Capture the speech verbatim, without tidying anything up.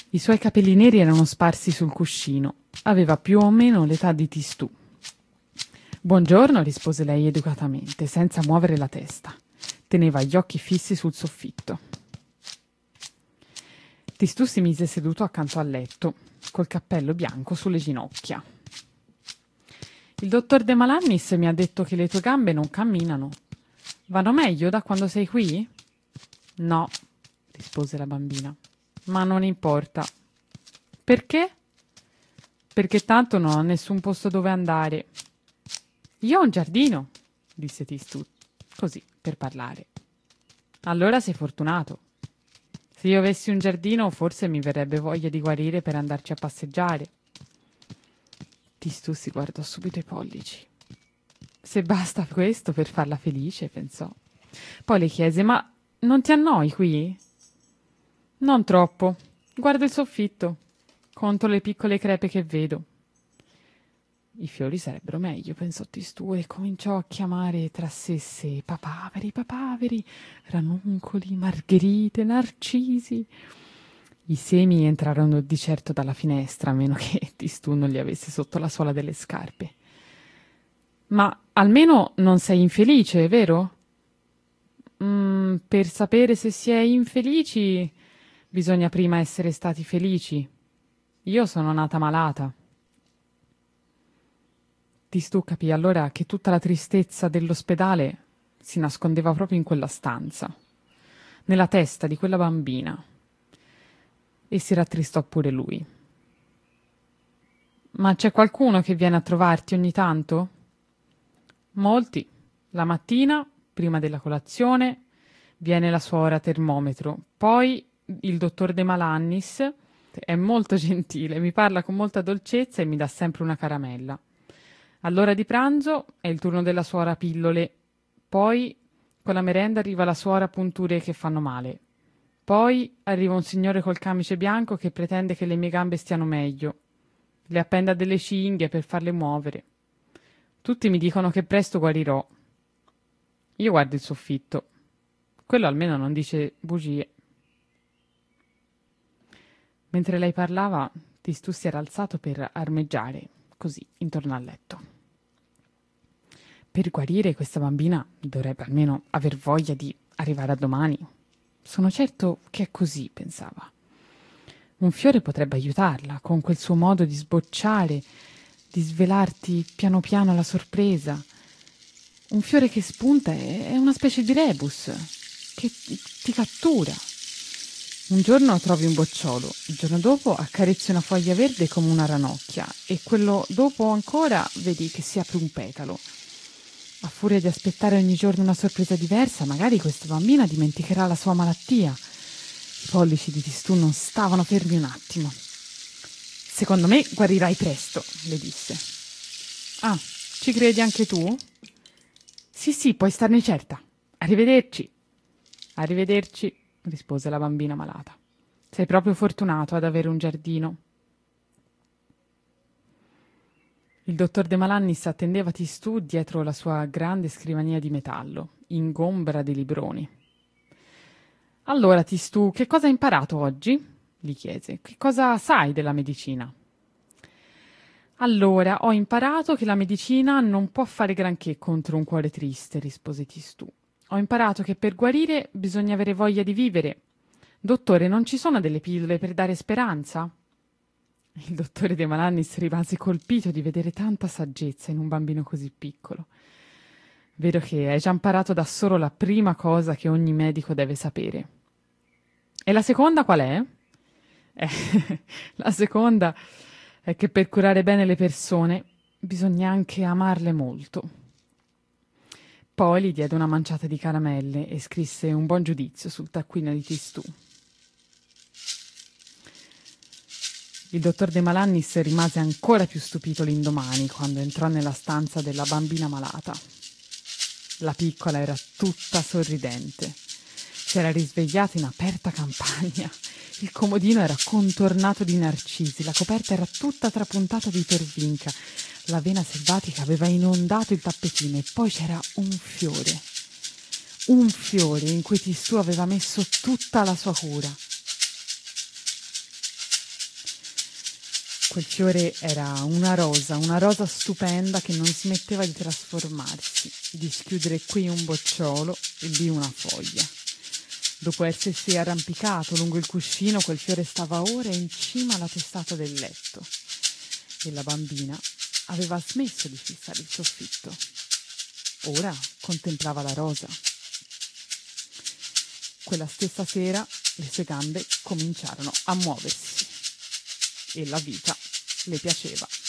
I suoi capelli neri erano sparsi sul cuscino. Aveva più o meno l'età di Tistù. «Buongiorno», rispose lei educatamente, senza muovere la testa. Teneva gli occhi fissi sul soffitto. Tistù si mise seduto accanto al letto, col cappello bianco sulle ginocchia. «Il dottor De Malannis mi ha detto che le tue gambe non camminano. Vanno meglio da quando sei qui?» «No», rispose la bambina. «Ma non importa». «Perché?» «Perché tanto non ho nessun posto dove andare». «Io ho un giardino», disse Tistù, così, per parlare. «Allora sei fortunato. Se io avessi un giardino, forse mi verrebbe voglia di guarire per andarci a passeggiare». Tistù si guardò subito i pollici. «Se basta questo per farla felice», pensò. Poi le chiese: «Ma non ti annoi qui?» «Non troppo. Guardo il soffitto. Conto le piccole crepe che vedo». «I fiori sarebbero meglio», pensò Tistù, e cominciò a chiamare tra sé e sé papaveri, papaveri, ranuncoli, margherite, narcisi. I semi entrarono di certo dalla finestra, a meno che Tistù non li avesse sotto la suola delle scarpe. «Ma almeno non sei infelice, vero?» Mm, «Per sapere se si è infelici bisogna prima essere stati felici. Io sono nata malata». Tistù capì allora che tutta la tristezza dell'ospedale si nascondeva proprio in quella stanza, nella testa di quella bambina, e si rattristò pure lui. «Ma c'è qualcuno che viene a trovarti ogni tanto?» «Molti. La mattina, prima della colazione, viene la suora termometro. Poi il dottor De Malannis è molto gentile, mi parla con molta dolcezza e mi dà sempre una caramella. All'ora di pranzo è il turno della suora pillole. Poi con la merenda arriva la suora punture che fanno male. Poi arriva un signore col camice bianco che pretende che le mie gambe stiano meglio. Le appenda delle cinghie per farle muovere. Tutti mi dicono che presto guarirò. Io guardo il soffitto. Quello almeno non dice bugie». Mentre lei parlava, Tistù si era alzato per armeggiare, così, intorno al letto. Per guarire questa bambina dovrebbe almeno aver voglia di arrivare a domani. Sono certo che è così, pensava. Un fiore potrebbe aiutarla, con quel suo modo di sbocciare, di svelarti piano piano la sorpresa. Un fiore che spunta è una specie di rebus, che ti cattura. Un giorno trovi un bocciolo, il giorno dopo accarezzi una foglia verde come una ranocchia e quello dopo ancora vedi che si apre un petalo. A furia di aspettare ogni giorno una sorpresa diversa, magari questa bambina dimenticherà la sua malattia. I pollici di Tistù non stavano fermi un attimo. «Secondo me guarirai presto», le disse. «Ah, ci credi anche tu?» «Sì, sì, puoi starne certa. Arrivederci». «Arrivederci», rispose la bambina malata. «Sei proprio fortunato ad avere un giardino». Il dottor De Malannis attendeva Tistù dietro la sua grande scrivania di metallo, ingombra di libroni. «Allora, Tistù, che cosa hai imparato oggi?» gli chiese. «Che cosa sai della medicina?» «Allora, ho imparato che la medicina non può fare granché contro un cuore triste», rispose Tistù. «Ho imparato che per guarire bisogna avere voglia di vivere. Dottore, non ci sono delle pillole per dare speranza?» Il dottore De Malannis rimase colpito di vedere tanta saggezza in un bambino così piccolo. «Vedo che hai già imparato da solo la prima cosa che ogni medico deve sapere». «E la seconda qual è?» Eh, la seconda è che per curare bene le persone bisogna anche amarle molto». Poi gli diede una manciata di caramelle e scrisse un buon giudizio sul taccuino di Tistù. Il dottor De Malannis rimase ancora più stupito l'indomani quando entrò nella stanza della bambina malata. La piccola era tutta sorridente. Si era risvegliata in aperta campagna. Il comodino era contornato di narcisi, la coperta era tutta trapuntata di pervinca, l'avena selvatica aveva inondato il tappetino e poi c'era un fiore. Un fiore in cui Tistù aveva messo tutta la sua cura. Quel fiore era una rosa, una rosa stupenda che non smetteva di trasformarsi, di schiudere qui un bocciolo e lì una foglia. Dopo essersi arrampicato lungo il cuscino, quel fiore stava ora in cima alla testata del letto e la bambina aveva smesso di fissare il soffitto. Ora contemplava la rosa. Quella stessa sera le sue gambe cominciarono a muoversi e la vita le piaceva.